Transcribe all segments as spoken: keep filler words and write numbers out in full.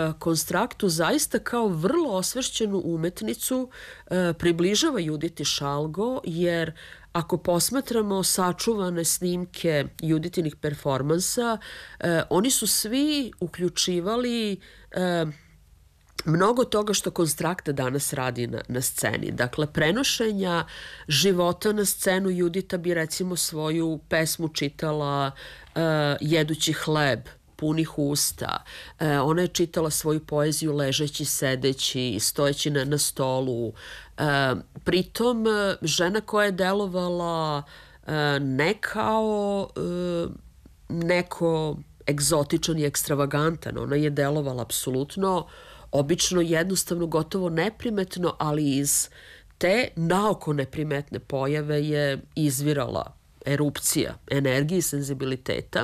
Konstraktu zaista kao vrlo osvešćenu umetnicu približava Juditi Šalgo, jer ako posmatramo sačuvane snimke Juditinih performansa, oni su svi uključivali mnogo toga što Konstrakta danas radi na, na sceni. Dakle, prenošenja života na scenu. Judita bi recimo svoju pesmu čitala uh, jedući hleb, punih usta. Uh, ona je čitala svoju poeziju ležeći, sedeći, stojeći na, na stolu. Uh, pritom, žena koja je delovala uh, ne kao uh, neko egzotičan i ekstravagantan. Ona je delovala apsolutno obično, jednostavno, gotovo neprimetno, ali iz te naoko neprimetne pojave je izvirala erupcija energije i senzibiliteta.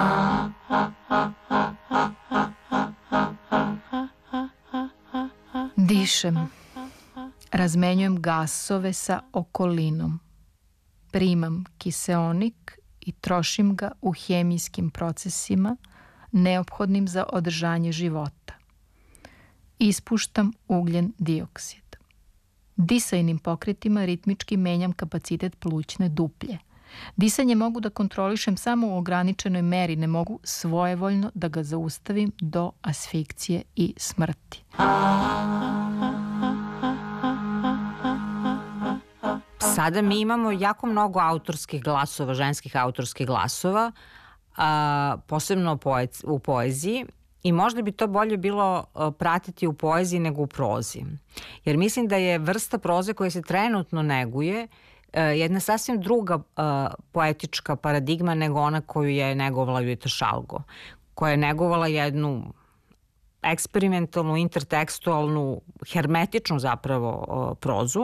Dišem. Razmenjujem gasove sa okolinom. Primam kiseonik i trošim ga u hemijskim procesima neophodnim za održanje života. Ispuštam ugljen dioksid. Disajnim pokretima ritmički menjam kapacitet plućne duplje. Disanje mogu da kontrolišem samo u ograničenoj meri, ne mogu svojevoljno da ga zaustavim do asfikcije i smrti. Sada mi imamo jako mnogo autorskih glasova, ženskih autorskih glasova, a, posebno u poeziji. I možda bi to bolje bilo pratiti u poeziji nego u prozi. Jer mislim da je vrsta proze koja se trenutno neguje jedna sasvim druga poetička paradigma nego ona koju je negovala Judita Šalgo, koja je negovala jednu eksperimentalnu, intertekstualnu, hermetičnu zapravo prozu,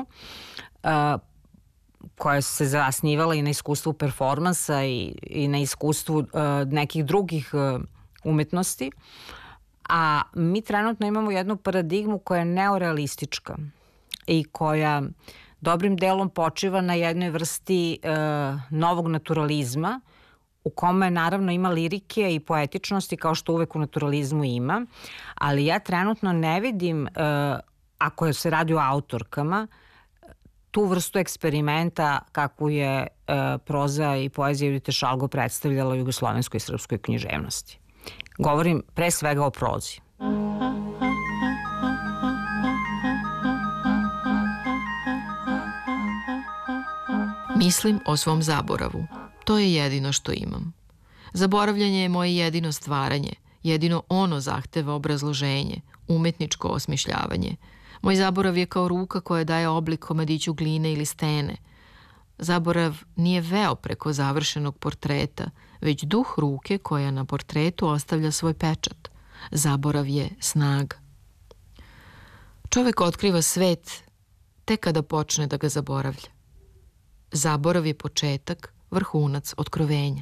koja se zasnivala i na iskustvu performansa i, i na iskustvu nekih drugih umetnosti, a mi trenutno imamo jednu paradigmu koja je neorealistička i koja dobrim delom počiva na jednoj vrsti e, novog naturalizma, u kome naravno ima lirike i poetičnosti kao što uvek u naturalizmu ima, ali ja trenutno ne vidim, e, ako se radi o autorkama, tu vrstu eksperimenta kakvu je e, proza i poezija Judite Šalgo predstavljala u jugoslovenskoj i srpskoj književnosti. Govorim pre svega o prozi. Mislim o svom zaboravu. To je jedino što imam. Zaboravljanje je moje jedino stvaranje. Jedino ono zahteva obrazloženje, umetničko osmišljavanje. Moj zaborav je kao ruka koja daje oblik komadiću gline ili stene. Zaborav nije veo preko završenog portreta, već duh ruke koja na portretu ostavlja svoj pečat. Zaborav je snaga. Čovek otkriva svet tek kada počne da ga zaboravlja. Zaborav je početak, vrhunac otkrovenja.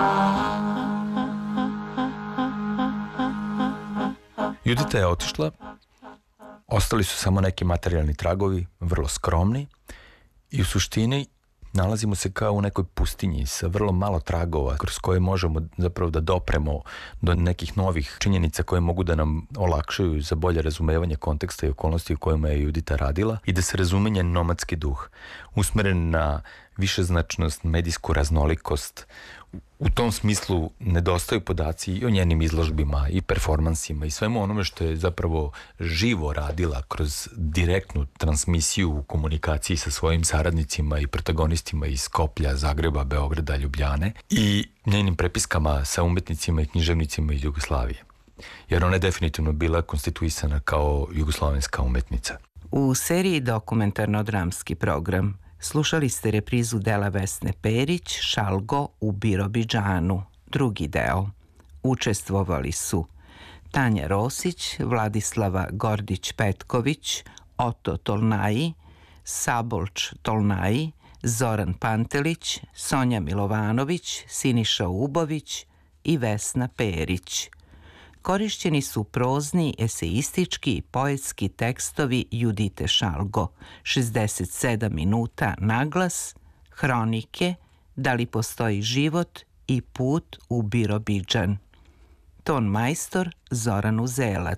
Judita je otišla, ostali su samo neki materijalni tragovi, vrlo skromni, i u suštini nalazimo se kao u nekoj pustinji sa vrlo malo tragova kroz koje možemo zapravo da dopremo do nekih novih činjenica koje mogu da nam olakšaju za bolje razumevanje konteksta i okolnosti u kojima je Judita radila i da se razume njen nomadski duh, usmeren na višeznačnost, medijsku raznolikost. U tom smislu nedostaju podaci i o njenim izložbima i performansima i svemu onome što je zapravo živo radila kroz direktnu transmisiju u komunikaciji sa svojim saradnicima i protagonistima iz Skoplja, Zagreba, Beograda, Ljubljane i njenim prepiskama sa umetnicima i književnicima iz Jugoslavije. Jer ona je definitivno bila konstituisana kao jugoslovenska umetnica. U seriji Dokumentarno-dramski program slušali ste reprizu dela Vesne Perić, Šalgo u Birobidžanu, drugi deo. Učestvovali su Tanja Rosić, Vladislava Gordić-Petković, Oto Tolnaji, Sabolč Tolnaji, Zoran Pantelić, Sonja Milovanović, Siniša Ubović i Vesna Perić. Korišćeni su prozni, eseistički i poetski tekstovi Judite Šalgo, šezdeset sedam minuta naglas, hronike, Da li postoji život i Put u Birobidžan. Ton majstor Zoran Uzelac.